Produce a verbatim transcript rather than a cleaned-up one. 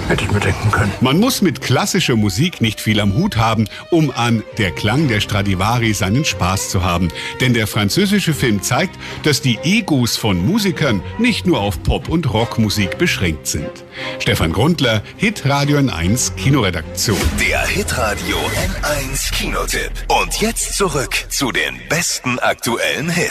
Hätte ich mir denken können. Man muss mit klassischer Musik nicht viel am Hut haben, um an Der Klang der Stradivari seinen Spaß zu haben. Denn der französische Film zeigt, dass die Egos von Musikern nicht nur auf Pop- und Rockmusik beschränkt sind. Stefan Grundler, Hitradio N eins Kinoredaktion. Der Hitradio N eins Kinotipp. Und jetzt zurück zu den besten aktuellen Hits.